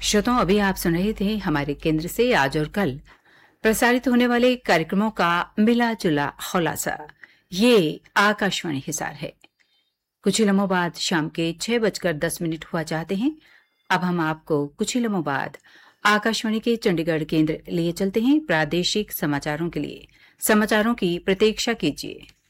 श्रोताओं, अभी आप सुन रहे थे हमारे केंद्र से आज और कल प्रसारित होने वाले कार्यक्रमों का मिला जुला खुलासा। ये आकाशवाणी हिसार है। कुछ ही लम्हों बाद शाम के 6:10 हुआ चाहते हैं। अब हम आपको कुछ ही लम्हों बाद आकाशवाणी के चंडीगढ़ केंद्र लिए चलते हैं। प्रादेशिक समाचारों के लिए समाचारों की प्रतीक्षा कीजिए।